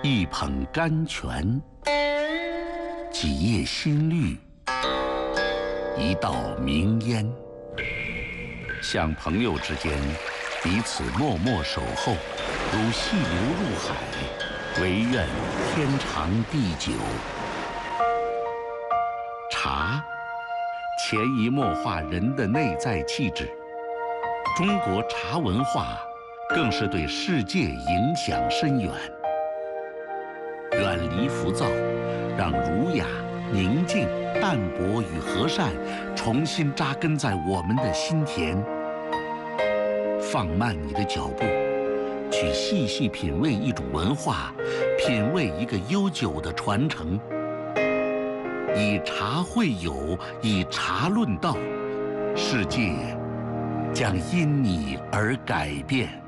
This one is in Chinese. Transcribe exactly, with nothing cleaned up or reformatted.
一捧甘泉，几叶新绿，一道明烟，像朋友之间彼此默默守候，如细流入海，唯愿天长地久。茶潜移默化人的内在气质，中国茶文化更是对世界影响深远。远离浮躁，让儒雅、宁静、淡泊与和善重新扎根在我们的心田。放慢你的脚步，去细细品味一种文化，品味一个悠久的传承。以茶会友，以茶论道，世界将因你而改变。